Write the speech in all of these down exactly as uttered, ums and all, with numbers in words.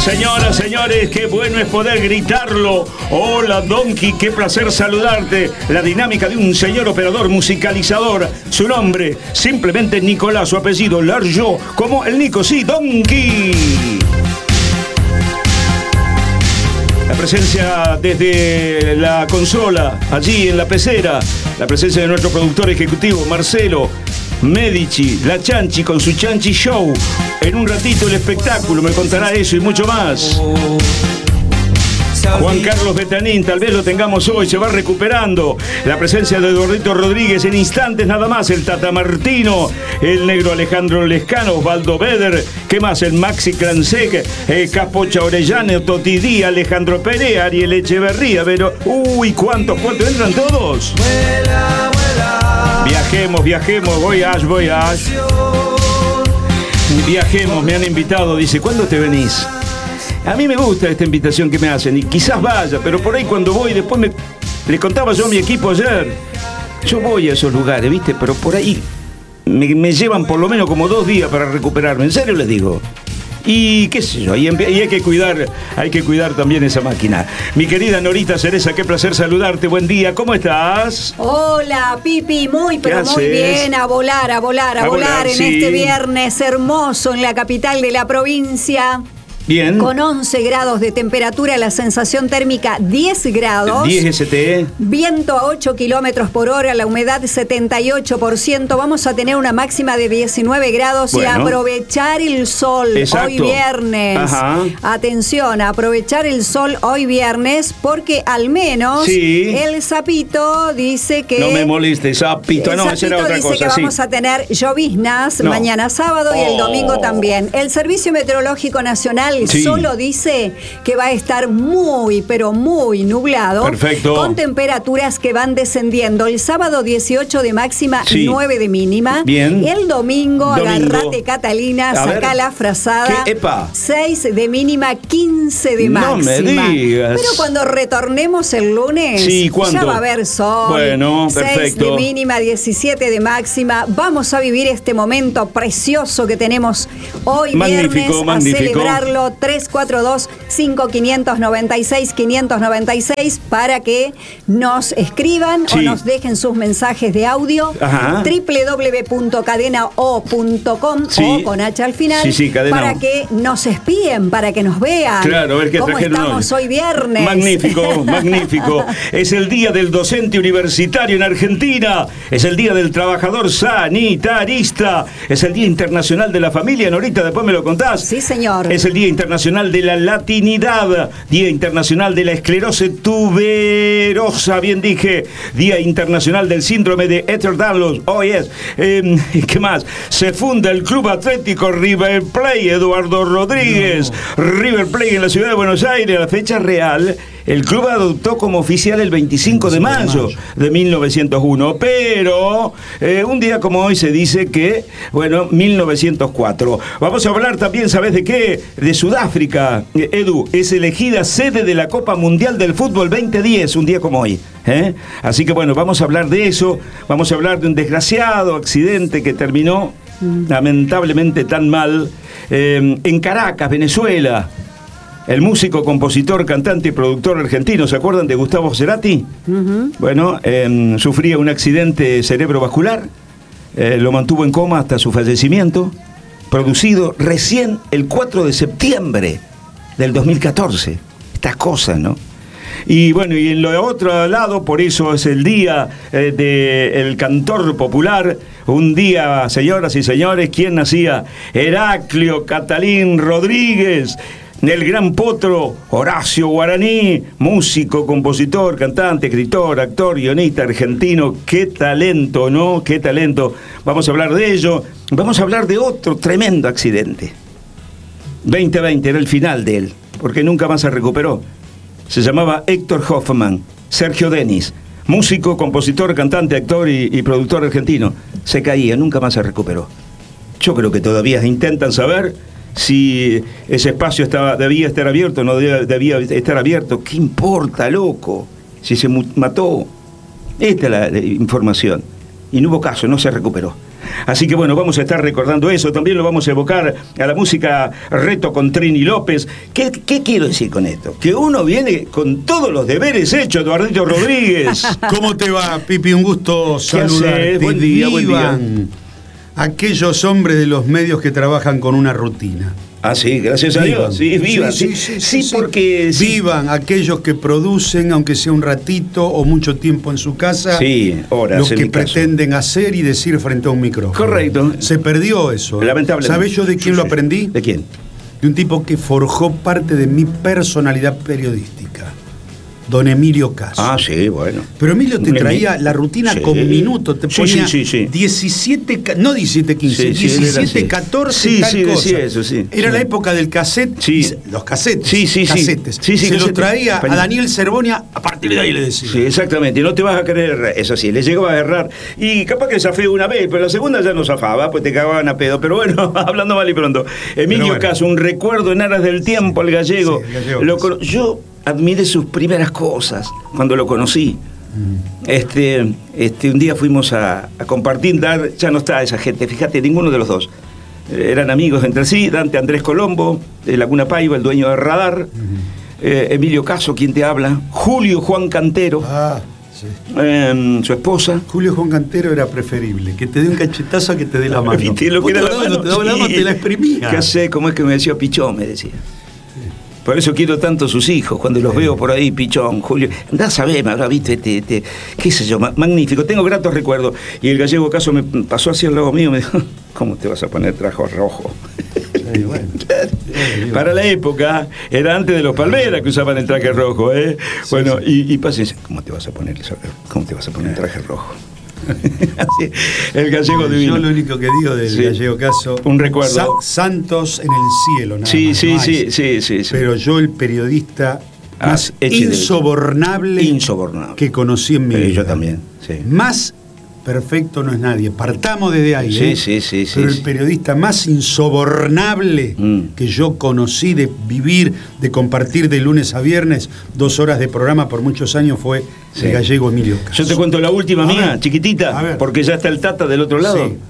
Señoras, señores, qué bueno es poder gritarlo. Hola, Donkey, qué placer saludarte. La dinámica de un señor operador musicalizador. Su nombre, simplemente Nicolás, su apellido, Larjo, como el Nico, sí, Donkey. La presencia desde la consola, allí en la pecera, la presencia de nuestro productor ejecutivo, Marcelo Medici, la Chanchi con su Chanchi Show. En un ratito el espectáculo, me contará eso y mucho más. Juan Carlos Betanín, tal vez lo tengamos hoy, se va recuperando. La presencia de Eduardito Rodríguez en instantes nada más. El Tata Martino, el negro Alejandro Lescano, Osvaldo Beder. ¿Qué más? El Maxi Kransek, eh, Capocha Orellana, Toti Díaz, Alejandro Pérez, Ariel Echeverría. Pero, uy, ¿cuántos? ¿Cuántos entran todos? Vuela, vuela. Viajemos, viajemos, voy Ash, voy Ash. Viajemos, me han invitado, dice, ¿cuándo te venís? A mí me gusta esta invitación que me hacen y quizás vaya, pero por ahí cuando voy, después me... Le contaba yo a mi equipo ayer, yo voy a esos lugares, ¿viste? Pero por ahí me, me llevan por lo menos como dos días para recuperarme, en serio les digo. Y qué sé yo, y, y hay que cuidar, hay que cuidar también esa máquina. Mi querida Norita Cereza, qué placer saludarte, buen día, ¿cómo estás? Hola, Pipi, muy pero muy bien, a volar, a volar, a, a volar, volar en sí. Este viernes hermoso en la capital de la provincia. Bien. Con once grados de temperatura, la sensación térmica diez grados. diez S T E. Viento a ocho kilómetros por hora, la humedad setenta y ocho por ciento. Vamos a tener una máxima de diecinueve grados bueno. Y aprovechar el sol. Exacto. Hoy viernes. Ajá. Atención, aprovechar el sol hoy viernes porque al menos sí. El sapito dice que... No me moleste, sapito. No, esa era otra dice cosa. Que sí. vamos a tener lloviznas no. mañana sábado oh. Y el domingo también. El Servicio Meteorológico Nacional Sí. Solo dice que va a estar muy, pero muy nublado. Perfecto. Con temperaturas que van descendiendo. El sábado dieciocho de máxima, sí. nueve de mínima. Bien. El domingo, domingo. Agarrate Catalina, a saca ver. La frazada. ¿Qué? Epa. seis de mínima, quince de máxima. No me digas. Pero cuando retornemos el lunes, sí, ¿cuánto? Ya va a haber sol. Bueno, perfecto. seis de mínima, diecisiete de máxima. Vamos a vivir este momento precioso que tenemos hoy magnífico, viernes. Magnífico. A celebrarlo. tres cuatro dos, cinco cinco nueve seis, cinco nueve seis para que nos escriban sí. O nos dejen sus mensajes de audio. doble u doble u doble u punto cadena o punto com sí. O con H al final sí, sí, para o. Que nos espíen, para que nos vean. Claro, a ver qué cómo estamos hoy viernes. Magnífico, magnífico. Es el día del docente universitario en Argentina. Es el día del trabajador sanitarista. Es el Día Internacional de la Familia. Norita, después me lo contás. Sí, señor. Es el Día Internacional de la Latinidad, Día Internacional de la Esclerosis Tuberosa, bien dije, Día Internacional del Síndrome de Ehlers-Danlos, oh yes, eh, ¿qué más? Se funda el Club Atlético River Plate, Eduardo Rodríguez, no. River Plate en la ciudad de Buenos Aires, la fecha real. El club adoptó como oficial el veinticinco de mayo de mil novecientos uno, pero eh, un día como hoy se dice que, bueno, mil novecientos cuatro. Vamos a hablar también, ¿sabes de qué? De Sudáfrica. Eh, Edu, es elegida sede de la Copa Mundial del Fútbol veinte diez, un día como hoy. ¿eh? Así que bueno, vamos a hablar de eso, vamos a hablar de un desgraciado accidente que terminó mm. lamentablemente tan mal eh, en Caracas, Venezuela. El músico, compositor, cantante y productor argentino, ¿se acuerdan de Gustavo Cerati? Uh-huh. Bueno, eh, sufría un accidente cerebrovascular, eh, lo mantuvo en coma hasta su fallecimiento, producido recién el cuatro de septiembre del dos mil catorce. Estas cosas, ¿no? Y bueno, y en lo otro lado, por eso es el día eh, del cantor popular, un día, señoras y señores, ¿quién nacía? Heraclio Catalín Rodríguez. El gran potro Horacio Guaraní, músico, compositor, cantante, escritor, actor, guionista argentino. Qué talento, ¿no? Qué talento. Vamos a hablar de ello. Vamos a hablar de otro tremendo accidente. veinte veinte era el final de él, porque nunca más se recuperó. Se llamaba Héctor Hoffman, Sergio Denis, músico, compositor, cantante, actor y, y productor argentino. Se caía, nunca más se recuperó. Yo creo que todavía intentan saber si ese espacio estaba, debía estar abierto o no debía, debía estar abierto. ¿Qué importa, loco? Si se mató. Esta es la, la información. Y no hubo caso, no se recuperó. Así que bueno, vamos a estar recordando eso. También lo vamos a evocar a la música Reto con Trini López. ¿Qué, qué quiero decir con esto? Que uno viene con todos los deberes hechos, Eduardito Rodríguez. ¿Cómo te va, Pipi? Un gusto saludarte. Buen día, buen día. Aquellos hombres de los medios que trabajan con una rutina. Ah, sí, gracias a vivan. Dios. Sí, vivan. Sí, sí, sí, sí, sí porque... Sí. Vivan aquellos que producen, aunque sea un ratito o mucho tiempo en su casa, sí, horas, lo que pretenden caso. hacer y decir frente a un micrófono. Correcto. Se perdió eso. Lamentablemente. ¿Sabés yo de quién sí, lo aprendí? ¿De quién? De un tipo que forjó parte de mi personalidad periodística. Don Emilio Caso. Ah, sí, bueno. Pero Emilio te traía la rutina sí. con minutos, te ponía sí, sí, sí, sí. diecisiete, no diecisiete, quince, sí, diecisiete, sí, catorce, sí, tal sí, cosa. Decía eso, sí. Era sí. la época del cassette, sí. los cassettes, sí, sí, casetes. Sí, sí, Se cassette. lo traía a Daniel Cervonia, a partir de ahí le decía. Sí, exactamente, no te vas a creer, eso sí, le llegó a errar. Y capaz que zafé una vez, pero la segunda ya no zafaba, pues te cagaban a pedo. Pero bueno, hablando mal y pronto. Emilio bueno. Caso, un recuerdo en aras del tiempo, sí. el gallego. Sí, el gallego lo con... Yo admiré sus primeras cosas cuando lo conocí. Mm. Este, este, un día fuimos a, a compartir, dar, ya no está esa gente, fíjate, ninguno de los dos. Eh, eran amigos entre sí, Dante Andrés Colombo, de Laguna Paiva, el dueño de Radar, mm. eh, Emilio Caso, quien te habla, Julio Juan Cantero, ah, sí. eh, su esposa. Julio Juan Cantero era preferible, que te dé un cachetazo a que te dé la mano. ¿Viste lo que era la mano? No te daba la mano, te la exprimía. ¿Qué sé? ¿Cómo es que me decía pichón? Me decía. Por eso quiero tanto a sus hijos, cuando los veo por ahí, Pichón, Julio. Andá a saber, me habrá visto, este, este, qué sé yo, magnífico, tengo gratos recuerdos. Y el gallego Caso me pasó hacia el lado mío y me dijo, ¿cómo te vas a poner traje rojo? Sí, bueno. Para la época, era antes de los Palmeras que usaban el traje rojo, ¿eh? Sí, bueno, sí. y, y pasé, ¿cómo te vas a poner eso? ¿Cómo te vas a poner traje rojo? Así, el gallego divino. Yo lo único que digo del sí. gallego Caso, un recuerdo. Sa santos en el cielo, nada sí, más, sí, no sí, sí, sí, sí. Pero yo el periodista ah, más insobornable, insobornable que conocí en mi vida. Yo también. Sí. Más perfecto no es nadie. Partamos desde ahí. Sí, ¿eh? sí, sí. Pero sí, el periodista más insobornable mm. que yo conocí de vivir, de compartir de lunes a viernes dos horas de programa por muchos años fue sí. el gallego Emilio Caso. Yo te cuento la última a mía, ver, chiquitita, porque ya está el Tata del otro lado. Sí.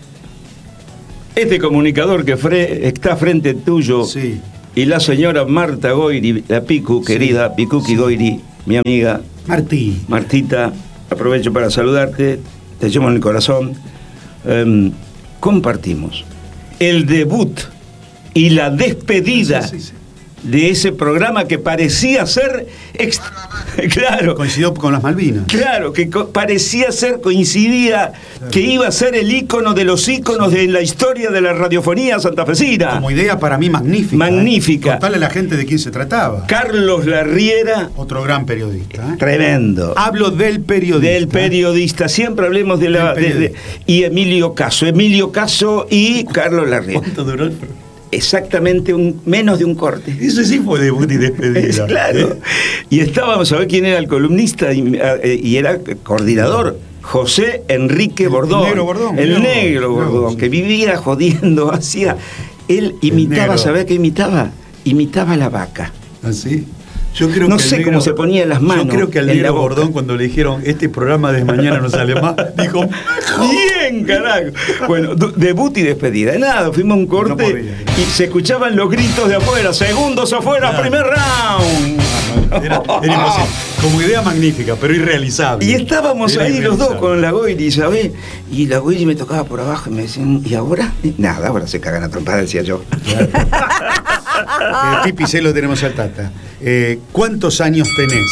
Este comunicador que fre está frente tuyo sí. y la señora Marta Goiri, la Picu, sí. querida Picuqui sí. Goiri, mi amiga Martí. Martita, aprovecho para saludarte. Te llevo en el corazón. Um, compartimos el debut y la despedida sí, sí, sí. de ese programa que parecía ser claro, coincidió con las Malvinas. Claro, que parecía ser, coincidía claro. que iba a ser el ícono de los íconos sí. de la historia de la radiofonía santafesina. Como idea para mí magnífica. Magnífica. ¿eh? Contarle a la gente de quién se trataba. Carlos Larriera. Otro gran periodista. ¿eh? Tremendo. Hablo del periodista. Del periodista. Siempre hablemos de la... De, de, y Emilio Caso. Emilio Caso y Carlos Larriera. ¿Cuánto duró el programa? Exactamente un, menos de un corte. Eso sí fue debut y despedida. Claro. ¿Eh? Y estábamos a ver quién era el columnista y, y era coordinador. José Enrique Bordón. El negro Bordón. El negro, negro Bordón, sí. que vivía jodiendo, hacía. Él imitaba, ¿sabés qué imitaba? Imitaba a la vaca. ¿Ah, sí? Yo creo no que sé negro, cómo se ponía las manos. Yo creo que al negro Bordón, cuando le dijeron este programa de mañana no sale más, dijo bien, carajo. Bueno, debut y despedida. Nada, fuimos a un corte no podía, y se escuchaban los gritos de afuera. Segundos afuera, claro. primer round. No, no, era, era imposible. Como idea magnífica, pero irrealizable. Y estábamos era ahí los dos con la Goiri, ¿sabés? Y la Goiri me tocaba por abajo y me decían, ¿y ahora? Nada, ahora se cagan a trompada, decía yo. Claro. eh, Pipi, se lo tenemos al Tata. Eh, ¿Cuántos años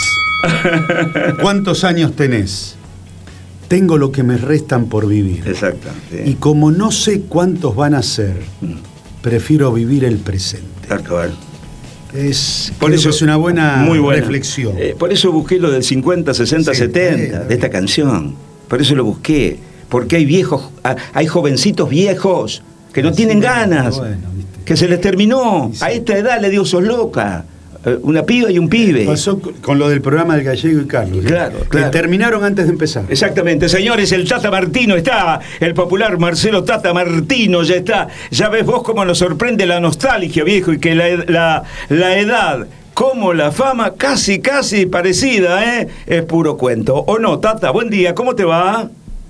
tenés? ¿Cuántos años tenés? Tengo lo que me restan por vivir. Exacto. Sí. Y como no sé cuántos van a ser, mm. prefiero vivir el presente. Claro. Es, por eso es una buena, muy buena reflexión. Eh, por eso busqué lo del cincuenta, sesenta, sí, setenta, de esta canción. Por eso lo busqué. Porque hay viejos, hay jovencitos viejos que no sí, tienen ganas, bueno, que se les terminó. Sí. A esta edad le dio sos loca. Una piba y un pibe. Pasó con lo del programa del Gallego y Carlos. Claro, ¿eh? claro. Que terminaron antes de empezar. Exactamente, señores, el Tata Martino está, el popular Marcelo Tata Martino ya está. Ya ves vos cómo nos sorprende la nostalgia, viejo, y que la, la, la edad, como la fama, casi, casi parecida, ¿eh? Es puro cuento. ¿O no, Tata? Buen día, ¿cómo te va?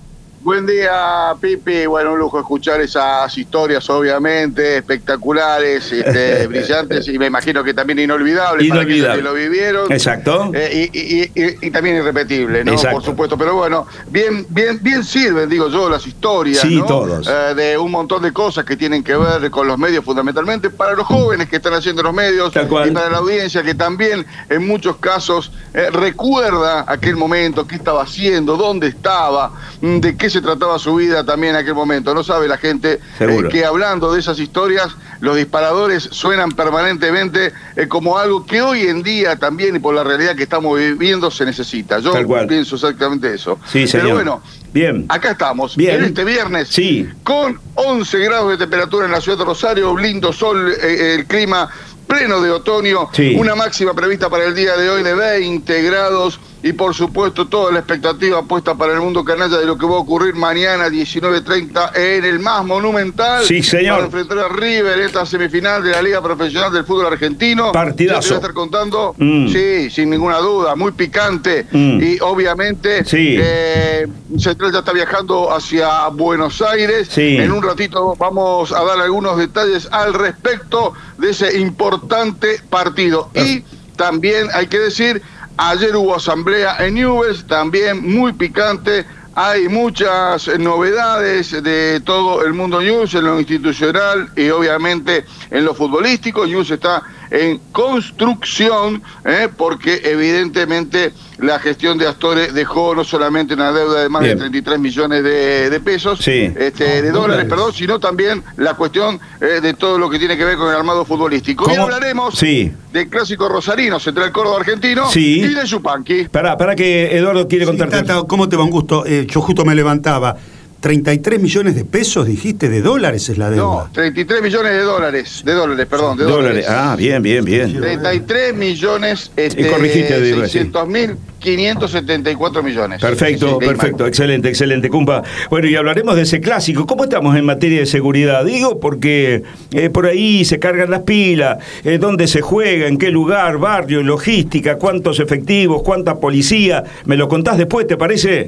Buen día, Pipi. Bueno, un lujo escuchar esas historias, obviamente, espectaculares, este, brillantes y me imagino que también inolvidables, Inolvidable. para aquellos que lo vivieron. Exacto. Eh, y, y, y, y también irrepetibles, ¿no? Exacto. Por supuesto. Pero bueno, bien, bien, bien sirven, digo yo, las historias, sí, ¿no? todos. Eh, de un montón de cosas que tienen que ver con los medios, fundamentalmente para los jóvenes que están haciendo los medios y para la audiencia que también en muchos casos eh, recuerda aquel momento, qué estaba haciendo, dónde estaba, de qué se trataba su vida también en aquel momento. No sabe la gente eh, que hablando de esas historias, los disparadores suenan permanentemente eh, como algo que hoy en día también, y por la realidad que estamos viviendo, se necesita. Yo pienso exactamente eso. Sí, señor. Pero bueno, bien. Acá estamos, bien. En este viernes, sí. con once grados de temperatura en la ciudad de Rosario, lindo sol, eh, el clima pleno de otoño, sí. Una máxima prevista para el día de hoy de veinte grados y por supuesto toda la expectativa puesta para el mundo canalla de lo que va a ocurrir mañana diecinueve treinta en el más monumental. Sí, señor. Para enfrentar a River en esta semifinal de la Liga Profesional del Fútbol Argentino. Partidazo. Yo te voy a estar contando, mm. sí, sin ninguna duda, muy picante mm. y obviamente sí. eh, Central ya está viajando hacia Buenos Aires. Sí. En un ratito vamos a dar algunos detalles al respecto de ese importante partido. Y también hay que decir, ayer hubo asamblea en Newell's, también muy picante. Hay muchas novedades de todo el mundo Newell's, en lo institucional y obviamente en lo futbolístico. Newell's está en construcción, ¿eh? porque evidentemente la gestión de Astore dejó no solamente una deuda de más Bien. de treinta y tres millones de, de pesos, sí. este, de dólares, perdón, sino también la cuestión eh, de todo lo que tiene que ver con el armado futbolístico. Hoy hablaremos sí. del clásico rosarino, Central Córdoba argentino, sí. y de Yupanqui. Pará, pará que Eduardo quiere contarte. Sí, Tata, ¿cómo te va? Un gusto. Eh, yo justo me levantaba. treinta y tres millones de pesos, dijiste, de dólares es la deuda. No, treinta y tres millones de dólares, de dólares, perdón, de dólares. dólares. Ah, bien, bien, bien. treinta y tres millones, este, seiscientos mil quinientos setenta y cuatro millones. Perfecto, sí, sí, perfecto, mal. excelente, excelente, Cumpa. Bueno, y hablaremos de ese clásico. ¿Cómo estamos en materia de seguridad? Digo, porque eh, por ahí se cargan las pilas, eh, dónde se juega, en qué lugar, barrio, logística, cuántos efectivos, cuánta policía. ¿Me lo contás después, te parece?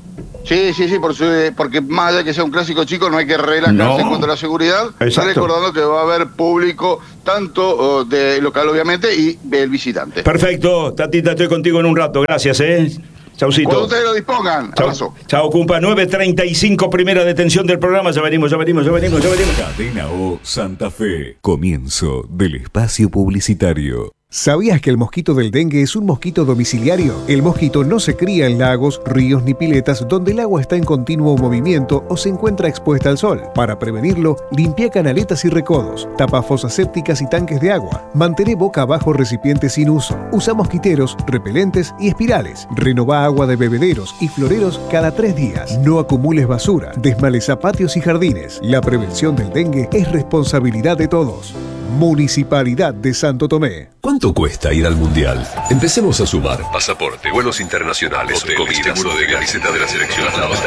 Sí, sí, sí, por su, porque más allá de que sea un clásico chico, no hay que relajarse no. en cuanto a la seguridad. Está recordando que va a haber público, tanto uh, de local, obviamente, y del visitante. Perfecto, Tatita, estoy contigo en un rato. Gracias, ¿eh? Chaucito. Cuando ustedes lo dispongan. Chau, abrazo. Chau, Cumpa. nueve treinta y cinco, primera detención del programa. Ya venimos, ya venimos, ya venimos, ya venimos. Cadena O Santa Fe. Comienzo del espacio publicitario. ¿Sabías que el mosquito del dengue es un mosquito domiciliario? El mosquito no se cría en lagos, ríos ni piletas donde el agua está en continuo movimiento o se encuentra expuesta al sol. Para prevenirlo, limpia canaletas y recodos, tapa fosas sépticas y tanques de agua, mantén boca abajo recipientes sin uso, usa mosquiteros, repelentes y espirales, renová agua de bebederos y floreros cada tres días, no acumules basura, desmaleza patios y jardines. La prevención del dengue es responsabilidad de todos. Municipalidad de Santo Tomé. ¿Cuánto cuesta ir al Mundial? Empecemos a sumar. Pasaporte, vuelos internacionales, hoteles, comidas, seguro de camiseta de la selección.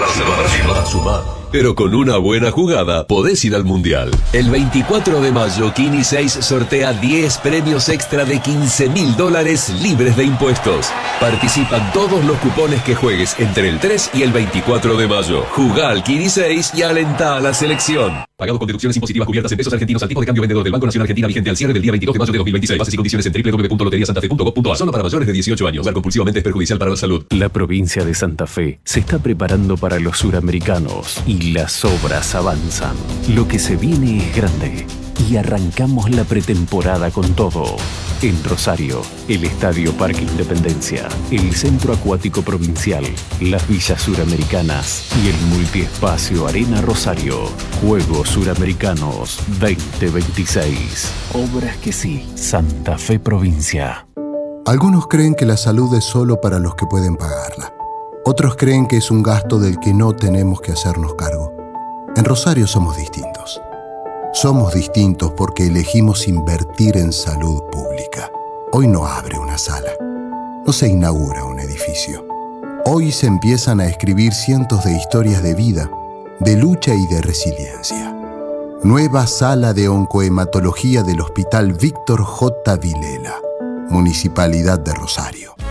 Para sumar. Pero con una buena jugada podés ir al Mundial. El veinticuatro de mayo, Kini seis sortea diez premios extra de quince mil dólares libres de impuestos. Participan todos los cupones que juegues entre el tres y el veinticuatro de mayo. Jugá al Kini seis y alentá a la selección. Pagado con deducciones impositivas cubiertas en pesos argentinos al tipo de cambio vendedor del Banco Nacional Argentina vigente al cierre del día veintidós de mayo de dos mil veintiséis. Bases y condiciones en doble u doble u doble u punto lotería santa fe punto gov punto a r. Solo para mayores de dieciocho años. Jugar compulsivamente es perjudicial para la salud. La provincia de Santa Fe se está preparando para los suramericanos y las obras avanzan. Lo que se viene es grande y arrancamos la pretemporada con todo. En Rosario, el Estadio Parque Independencia, el Centro Acuático Provincial, las Villas Suramericanas y el Multiespacio Arena Rosario. Juegos Suramericanos veinte veintiséis. Obras que sí. Santa Fe Provincia. Algunos creen que la salud es solo para los que pueden pagarla. Otros creen que es un gasto del que no tenemos que hacernos cargo. En Rosario somos distintos. Somos distintos porque elegimos invertir en salud pública. Hoy no abre una sala. No se inaugura un edificio. Hoy se empiezan a escribir cientos de historias de vida, de lucha y de resiliencia. Nueva sala de oncohematología del Hospital Víctor J. Vilela, Municipalidad de Rosario.